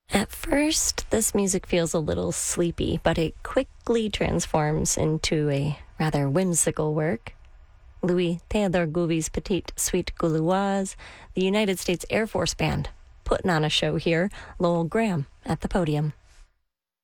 At first, this music feels a little sleepy, but it quickly transforms into a rather whimsical work. Louis Theodore Gouvy's Petite Suite Gauloise, the United States Air Force Band, putting on a show here. Lowell Graham at the podium.